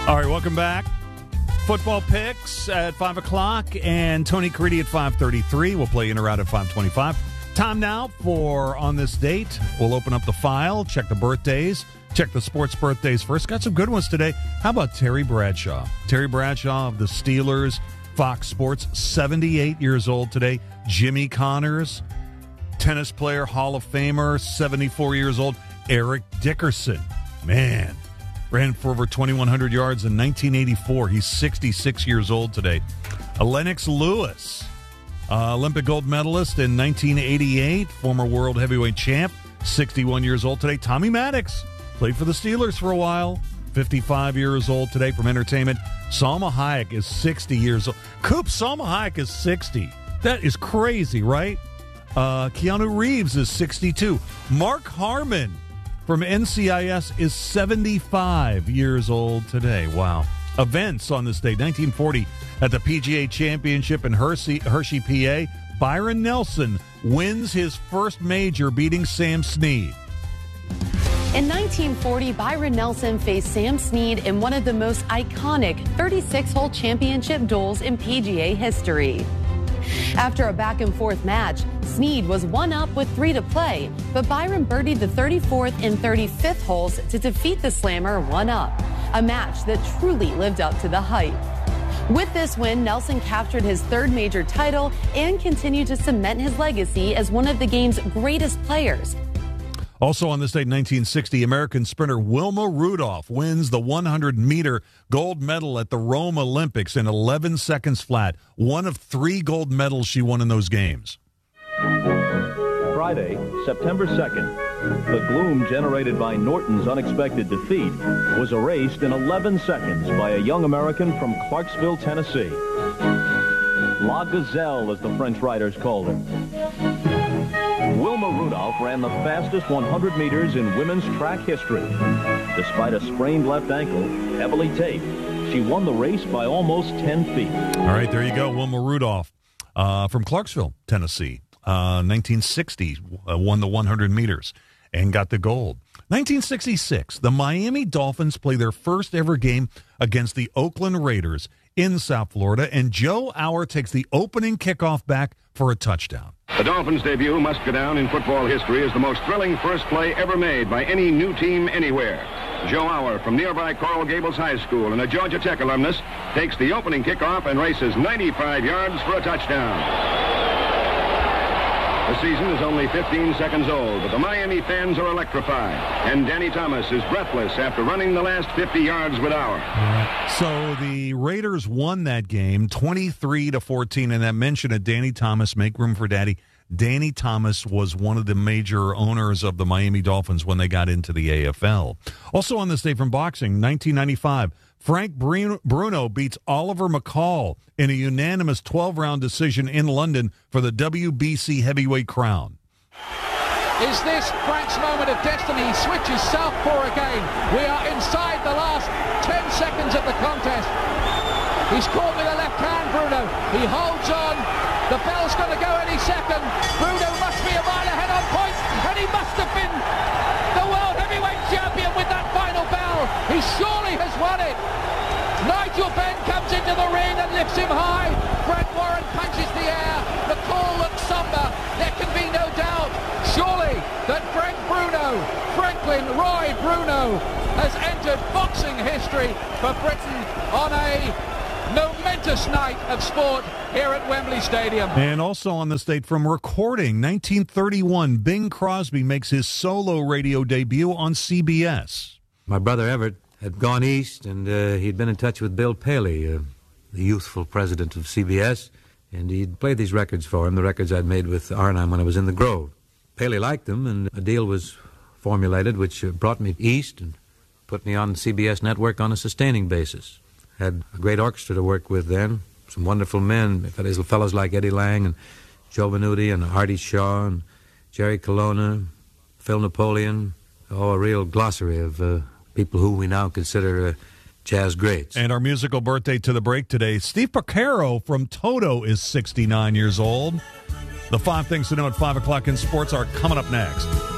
All right, welcome back. Football picks at 5 o'clock and Tony Caridi at 5:33. We'll play in or out at 5:25. Time now for On This Date. We'll open up the file, check the birthdays, check the sports birthdays first. Got some good ones today. How about Terry Bradshaw? Terry Bradshaw of the Steelers, Fox Sports, 78 years old today. Jimmy Connors, tennis player, Hall of Famer, 74 years old. Eric Dickerson, man, ran for over 2,100 yards in 1984. He's 66 years old today. Lennox Lewis, Olympic gold medalist in 1988, former world heavyweight champ, 61 years old today. Tommy Maddox, played for the Steelers for a while, 55 years old today from entertainment. Salma Hayek is 60 years old. Coop, Salma Hayek is 60. That is crazy, right? Keanu Reeves is 62. Mark Harmon from NCIS is 75 years old today. Wow. Events on this day. 1940 at the PGA Championship in Hershey, PA. Byron Nelson wins his first major, beating Sam Snead. In 1940, Byron Nelson faced Sam Snead in one of the most iconic 36-hole championship duels in PGA history. After a back-and-forth match, Snead was one up with 3 to play, but Byron birdied the 34th and 35th holes to defeat the Slammer one up, a match that truly lived up to the hype. With this win, Nelson captured his third major title and continued to cement his legacy as one of the game's greatest players. Also on this date, 1960, American sprinter Wilma Rudolph wins the 100-meter gold medal at the Rome Olympics in 11 seconds flat. One of 3 gold medals she won in those games. Friday, September 2nd, the gloom generated by Norton's unexpected defeat was erased in 11 seconds by a young American from Clarksville, Tennessee. La Gazelle, as the French writers called her. Wilma Rudolph ran the fastest 100 meters in women's track history. Despite a sprained left ankle, heavily taped, she won the race by almost 10 feet. All right, there you go. Wilma Rudolph from Clarksville, Tennessee. 1960, won the 100 meters and got the gold. 1966, the Miami Dolphins play their first ever game against the Oakland Raiders in South Florida, and Joe Auer takes the opening kickoff back for a touchdown. The Dolphins' debut must go down in football history as the most thrilling first play ever made by any new team anywhere. Joe Auer from nearby Coral Gables High School and a Georgia Tech alumnus takes the opening kickoff and races 95 yards for a touchdown. The season is only 15 seconds old, but the Miami fans are electrified, and Danny Thomas is breathless after running the last 50 yards with Auer. So the Raiders won that game 23-14, and that mention of Danny Thomas, make room for Daddy. Danny Thomas was one of the major owners of the Miami Dolphins when they got into the AFL. Also on this day from boxing, 1995, Frank Bruno beats Oliver McCall in a unanimous 12-round decision in London for the WBC heavyweight crown. Is this Frank's moment of destiny? He switches southpaw again. We are inside the last 10 seconds of the contest. He's caught with a left hand, Bruno. He holds on. The bell's going to go any second. Bruno must be a mile ahead on points, and he must have been the world heavyweight champion with that final bell. He surely has won it. Nigel Benn comes into the ring and lifts him high. Frank Warren punches the air. The call looks somber. There can be no doubt, surely, that Franklin Roy Bruno, has entered boxing history for Britain on a momentous night of sport here at Wembley Stadium. And also on this date from recording, 1931, Bing Crosby makes his solo radio debut on CBS. My brother Everett had gone east, and he'd been in touch with Bill Paley, the youthful president of CBS, and he'd played these records for him, the records I'd made with Arnhem when I was in the Grove. Paley liked them, and a deal was formulated which brought me east and put me on the CBS network on a sustaining basis. Had a great orchestra to work with then, some wonderful men, fellows like Eddie Lang and Joe Venuti and Artie Shaw and Jerry Colonna, Phil Napoleon, a real glossary of people who we now consider jazz greats. And our musical birthday to the break today, Steve Porcaro from Toto is 69 years old. The 5 things to know at 5 o'clock in sports are coming up next.